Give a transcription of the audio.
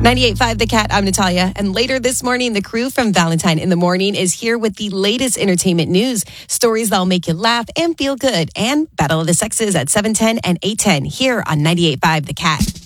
98.5 The Cat, I'm Natalia. And later this morning, the crew from Valentine in the Morning is here with the latest entertainment news. Stories that'll make you laugh and feel good. And Battle of the Sexes at 7:10 and 8:10 here on 98.5 The Cat.